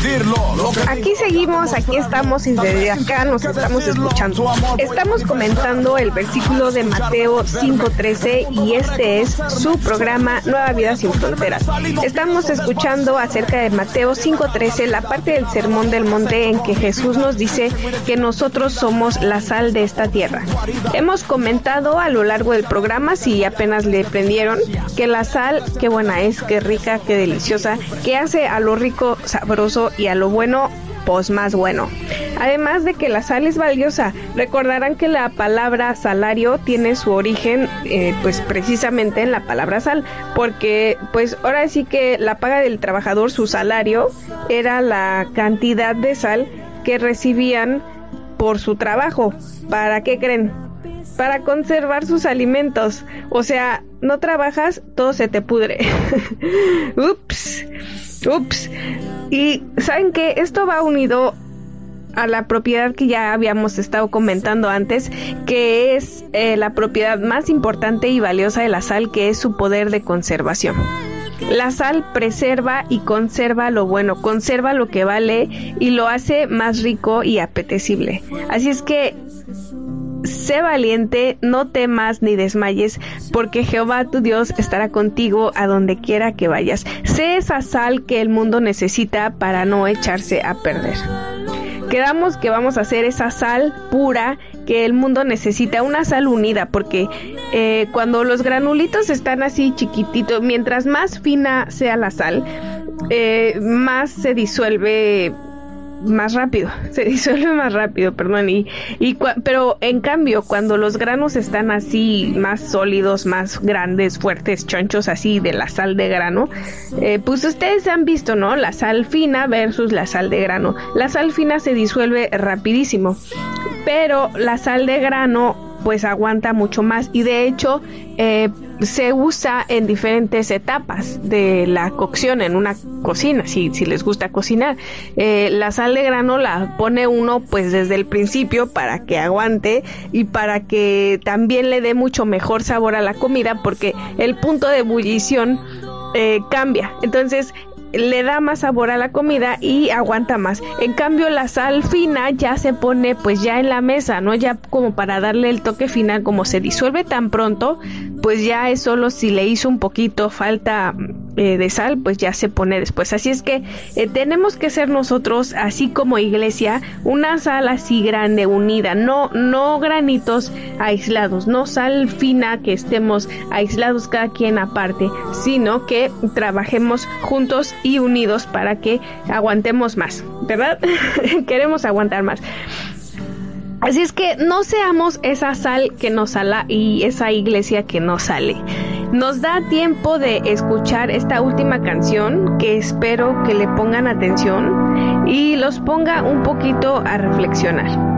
Aquí seguimos, aquí estamos y desde acá nos estamos escuchando. Estamos comentando el versículo de Mateo 5:13 y este es su programa Nueva Vida Sin Fronteras. Estamos escuchando acerca de Mateo 5:13, la parte del Sermón del Monte en que Jesús nos dice que nosotros somos la sal de esta tierra. Hemos comentado a lo largo del programa, si apenas le prendieron, que la sal, qué buena es, qué rica, qué deliciosa, que hace a lo rico sabroso y a lo bueno pues más bueno. Además de que la sal es valiosa, recordarán que la palabra salario tiene su origen pues precisamente en la palabra sal, porque pues ahora sí que la paga del trabajador, su salario, era la cantidad de sal que recibían por su trabajo. ¿Para qué creen? Para conservar sus alimentos. O sea, no trabajas, todo se te pudre. Ups. Y ¿saben qué? Esto va unido a la propiedad que ya habíamos estado comentando antes, que es la propiedad más importante y valiosa de la sal, que es su poder de conservación. La sal preserva y conserva lo bueno, conserva lo que vale y lo hace más rico y apetecible. Así es que sé valiente, no temas ni desmayes, porque Jehová tu Dios estará contigo a donde quiera que vayas. Sé esa sal que el mundo necesita para no echarse a perder. Quedamos que vamos a hacer esa sal pura que el mundo necesita, una sal unida, porque cuando los granulitos están así chiquititos, mientras más fina sea la sal, más se disuelve más rápido, pero en cambio cuando los granos están así más sólidos, más grandes, fuertes, chonchos, así de la sal de grano, pues ustedes han visto, ¿no? La sal fina versus la sal de grano. La sal fina se disuelve rapidísimo, pero la sal de grano pues aguanta mucho más y de hecho se usa en diferentes etapas de la cocción en una cocina, si les gusta cocinar. La sal de grano la pone uno pues desde el principio para que aguante y para que también le dé mucho mejor sabor a la comida, porque el punto de ebullición cambia, entonces le da más sabor a la comida y aguanta más. En cambio la sal fina ya se pone pues ya en la mesa, ¿no? Ya como para darle el toque final, como se disuelve tan pronto, pues ya es solo si le hizo un poquito falta de sal, pues ya se pone después. Así es que tenemos que ser nosotros, así como iglesia, una sal así grande, unida, no granitos aislados, no sal fina que estemos aislados cada quien aparte, sino que trabajemos juntos y unidos para que aguantemos más, ¿verdad? Queremos aguantar más. Así es que no seamos esa sal que nos sala y esa iglesia que nos sale. Nos da tiempo de escuchar esta última canción, que espero que le pongan atención y los ponga un poquito a reflexionar.